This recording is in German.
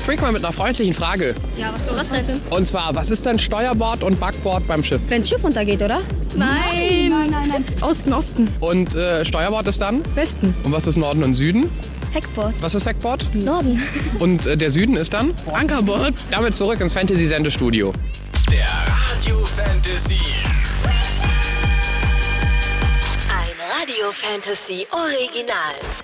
Freak mal mit einer freundlichen Frage. Ja, was denn? Und zwar, was ist denn Steuerbord und Backbord beim Schiff? Wenn ein Schiff untergeht, oder? Nein. Osten. Und Steuerbord ist dann? Westen. Und was ist Norden und Süden? Heckbord. Was ist Heckbord? Norden. Und der Süden ist dann? Ankerbord. Damit zurück ins Fantasy-Sendestudio. Der Radio Fantasy. Ein Radio Fantasy Original.